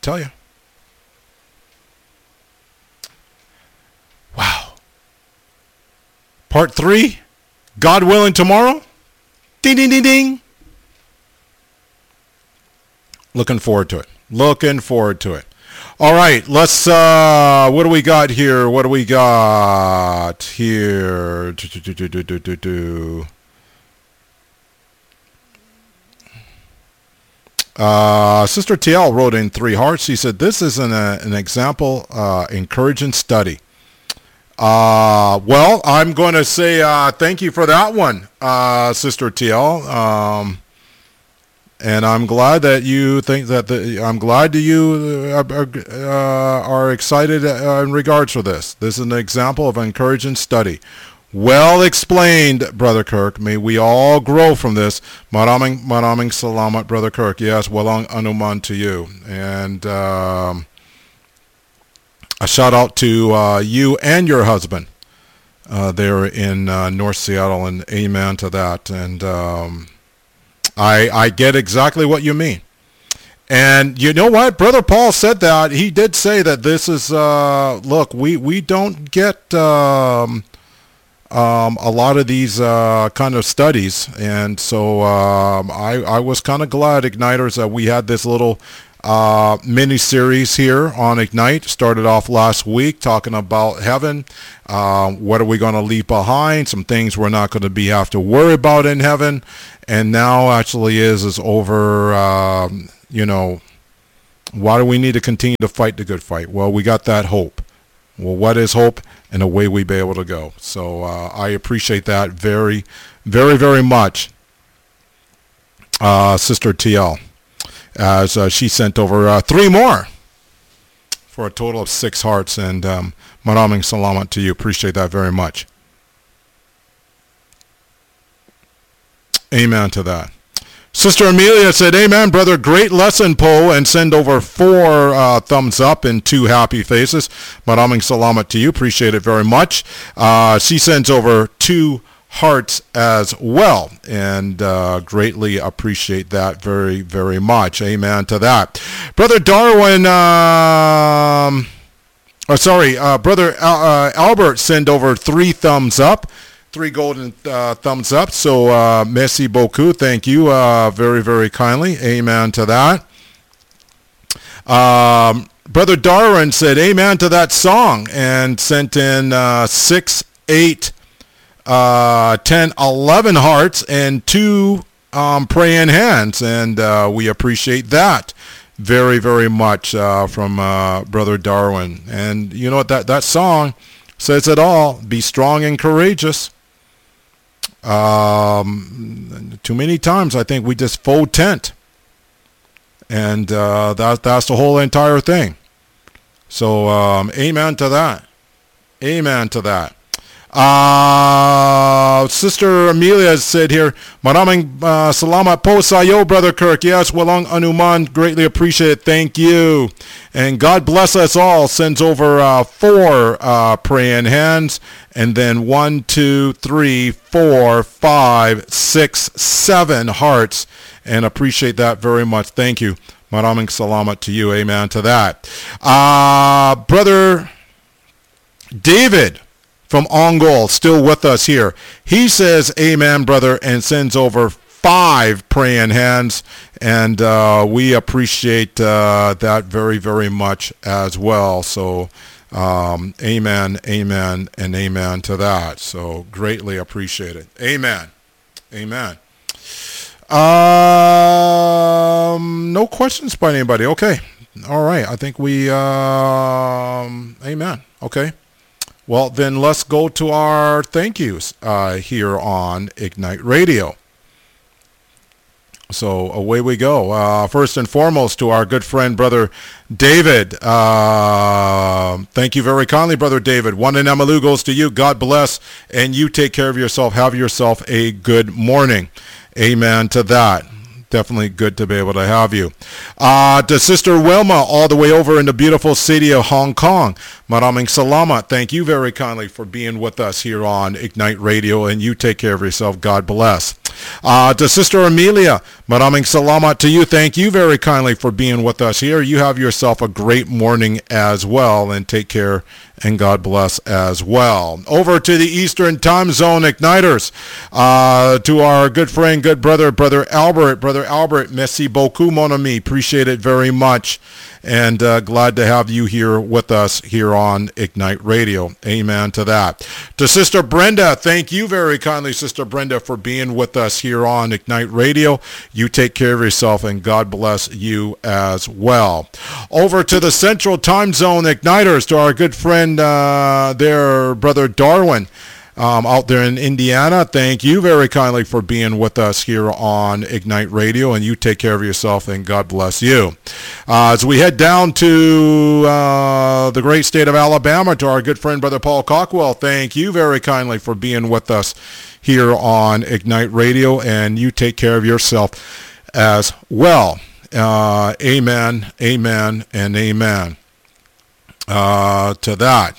tell you. Wow. Part 3, God willing, tomorrow. Ding, ding, ding, ding. Looking forward to it. Looking forward to it. All right, let's, what do we got here? What do we got here? Sister TL wrote in 3 hearts. She said, this is an example, encouraging study. Well, I'm going to say thank you for that one, Sister TL. And I'm glad that you think that I'm glad that you are excited in regards to this. This is an example of encouraging study. Well explained, Brother Kirk. May we all grow from this. Maraming salamat, Brother Kirk. Yes, walang anuman to you. And a shout out to you and your husband there in North Seattle, and amen to that. And I get exactly what you mean. And you know what? Brother Paul said that. He did say that this is, look, we don't get a lot of these kind of studies. And so I was kind of glad, Igniters, that we had this little mini-series here on Ignite. Started off last week talking about heaven. What are we going to leave behind? Some things we're not going to have to worry about in heaven. And now actually is over, you know, why do we need to continue to fight the good fight? Well, we got that hope. Well, what is hope? And away we be able to go. So I appreciate that very, very, very much, Sister TL, as she sent over 3 more for a total of 6 hearts. And maraming salamat to you. Appreciate that very much. Amen to that. Sister Amelia said, amen, brother. Great lesson, Poe, and send over 4 thumbs up and 2 happy faces. Maraming salamat to you. Appreciate it very much. She sends over 2 hearts as well, and greatly appreciate that very, very much. Amen to that. Brother Darwin, Brother Albert sent over 3 thumbs up. 3 golden thumbs up. So merci beaucoup. Thank you very, very kindly. Amen to that. Brother Darwin said amen to that song and sent in 6, 8, 10, 11 hearts and 2 praying hands. And we appreciate that very, very much from Brother Darwin. And you know what? That song says it all. Be strong and courageous. Too many times I think we just fold tent, and that's the whole entire thing. So amen to that. Amen to that. Sister Amelia said here, maraming salamat po sayo, Brother Kirk. Yes, walang anuman. Greatly appreciate it. Thank you. And God bless us all. Sends over 4 praying hands. And then 1, 2, 3, 4, 5, 6, 7 hearts. And appreciate that very much. Thank you. Maraming salamat to you. Amen to that. Brother David from Ongol, still with us here. He says, amen, brother, and sends over 5 praying hands. And we appreciate that very, very much as well. So amen, amen, and amen to that. So greatly appreciate it. Amen. Amen. No questions by anybody. Okay. All right. I think we, amen. Okay. Well, then let's go to our thank yous here on Ignite Radio. So away we go. First and foremost, to our good friend, Brother David. Thank you very kindly, Brother David. One in Emalu goes to you. God bless, and you take care of yourself. Have yourself a good morning. Amen to that. Definitely good to be able to have you. To Sister Wilma, all the way over in the beautiful city of Hong Kong. Maraming salamat. Thank you very kindly for being with us here on Ignite Radio, and you take care of yourself. God bless. To Sister Amelia, maraming salamat to you. Thank you very kindly for being with us here. You have yourself a great morning as well, and take care, and God bless as well. Over to the Eastern Time Zone Igniters, to our good friend, good brother, Brother Albert. Brother Albert, merci beaucoup, mon ami. Appreciate it very much, and glad to have you here with us here on Ignite Radio. Amen to that. To Sister Brenda, thank you very kindly, Sister Brenda, for being with us here on Ignite Radio. You take care of yourself, and God bless you as well. Over to the Central Time Zone Igniters, to our good friend there, Brother Darwin. Out there in Indiana, thank you very kindly for being with us here on Ignite Radio, and you take care of yourself, and God bless you. As we head down to the great state of Alabama, to our good friend Brother Paul Cockwell, thank you very kindly for being with us here on Ignite Radio, and you take care of yourself as well. Amen, amen, and amen to that.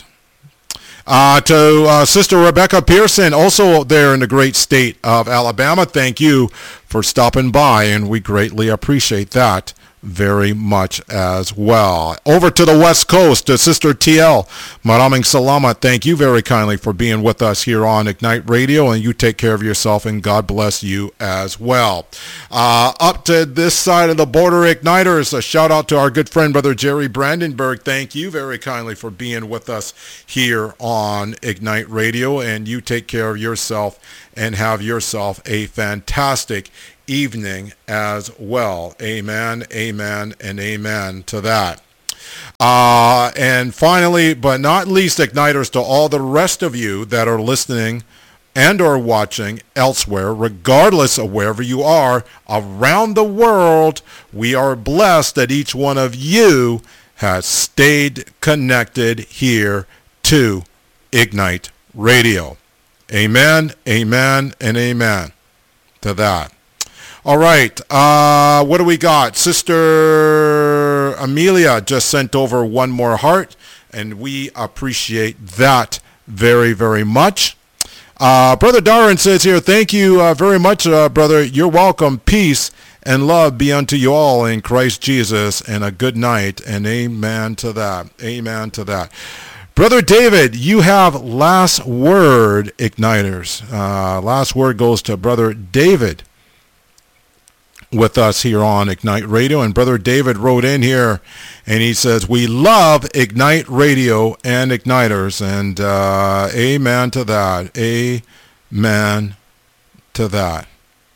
To Sister Rebecca Pearson, also there in the great state of Alabama, thank you for stopping by, and we greatly appreciate that very much as well. Over to the West Coast, to Sister TL, maraming salamat. Thank you very kindly for being with us here on Ignite Radio, and you take care of yourself, and God bless you as well. Up to this side of the border, Igniters, a shout out to our good friend Brother Jerry Brandenburg. Thank you very kindly for being with us here on Ignite Radio, and you take care of yourself and have yourself a fantastic evening as well. Amen, amen, and amen to that. And finally, but not least, Igniters, to all the rest of you that are listening and or watching elsewhere, regardless of wherever you are around the world, we are blessed that each one of you has stayed connected here to Ignite Radio. Amen, amen, and amen to that. All right, what do we got? Sister Amelia just sent over one more heart, and we appreciate that very, very much. Brother Darren says here, thank you very much, brother. You're welcome. Peace and love be unto you all in Christ Jesus, and a good night, and amen to that. Amen to that. Brother David, you have last word, Igniters. Last word goes to Brother David with us here on Ignite Radio. And Brother David wrote in here, and he says, we love Ignite Radio and Igniters, and amen to that. Amen to that.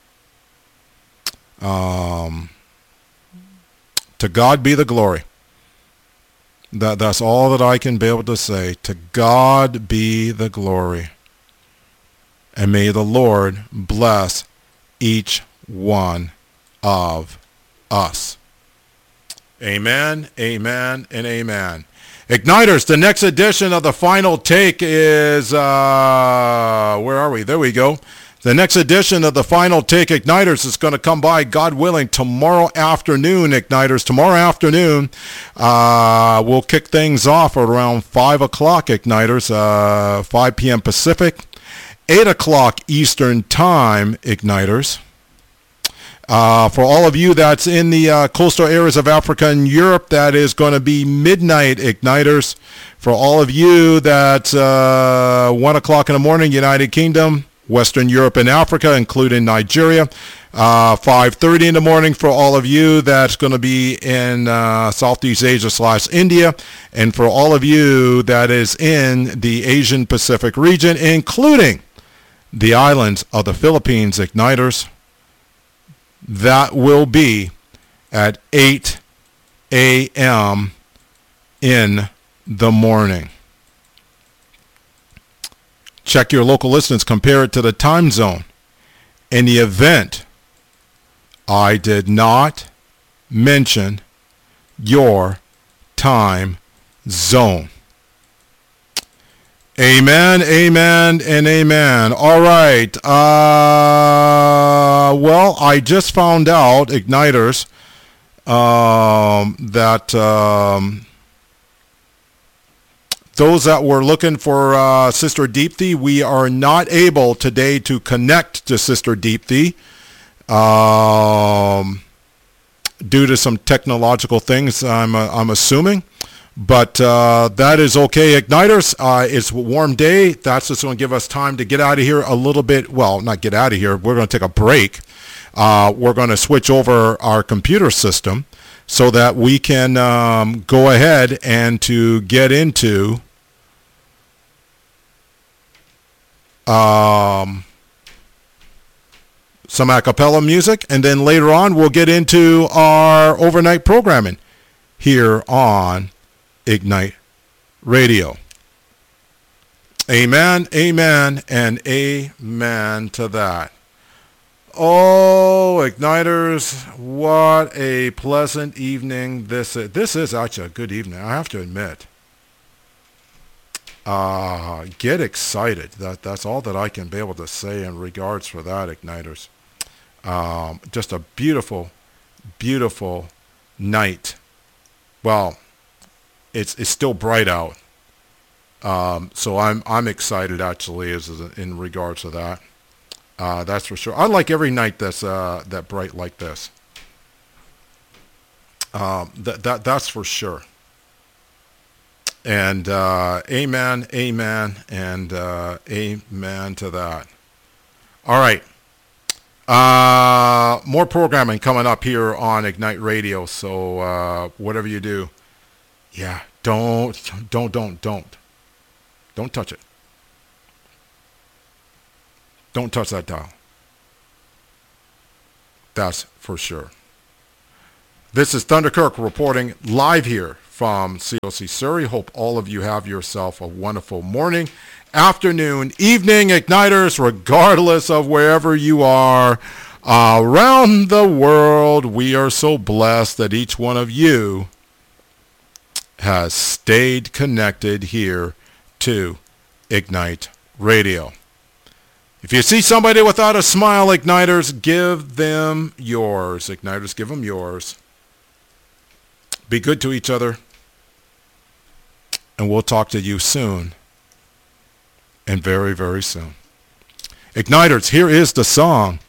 To God be the glory. That's all that I can be able to say. To God be the glory. And may the Lord bless each one of us. Amen, amen, and amen. Igniters, the next edition of the Final Take is, where are we? There we go. The next edition of the Final Take, Igniters, is going to come by, God willing, tomorrow afternoon, Igniters. Tomorrow afternoon, we'll kick things off at around 5 o'clock, Igniters, 5 p.m. Pacific, 8 o'clock Eastern Time, Igniters. For all of you that's in the coastal areas of Africa and Europe, that is going to be midnight, Igniters. For all of you that's 1 o'clock in the morning, United Kingdom, Western Europe and Africa, including Nigeria. 5:30 in the morning for all of you that's going to be in Southeast Asia / India. And for all of you that is in the Asian Pacific region, including the islands of the Philippines, Igniters, that will be at 8 a.m. in the morning. Check your local listings, compare it to the time zone. In the event I did not mention your time zone. Amen, amen, and amen. All right. Well, I just found out, Igniters, that those that were looking for Sister Deepthi, we are not able today to connect to Sister Deepthi due to some technological things, I'm assuming. But that is okay, Igniters. It's a warm day. That's just going to give us time to get out of here a little bit. Well, not get out of here. We're going to take a break. We're going to switch over our computer system so that we can go ahead and to get into some a cappella music. And then later on, we'll get into our overnight programming here on Ignite Radio. Amen, amen, and amen to that. Oh, Igniters, what a pleasant evening this is. This is actually a good evening, I have to admit. Get excited. That's all that I can be able to say in regards for that, Igniters. Just a beautiful, beautiful night. Well, it's still bright out, so I'm excited actually as in regards to that. That's for sure. I like every night that's that bright like this. That's for sure. And amen, amen, and amen to that. All right. More programming coming up here on Ignite Radio. So whatever you do, yeah, don't touch it. Don't touch that dial. That's for sure. This is Thunder Kirk reporting live here from COC Surrey. Hope all of you have yourself a wonderful morning, afternoon, evening, Igniters, regardless of wherever you are around the world. We are so blessed that each one of you has stayed connected here to Ignite Radio. If you see somebody without a smile, Igniters, give them yours. Igniters, give them yours. Be good to each other. And we'll talk to you soon. And very, very soon. Igniters, here is the song.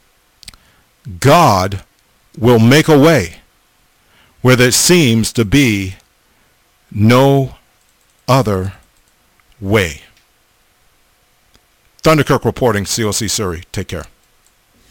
God will make a way where there seems to be no other way. Thunder Kirk reporting, COC Surrey. Take care.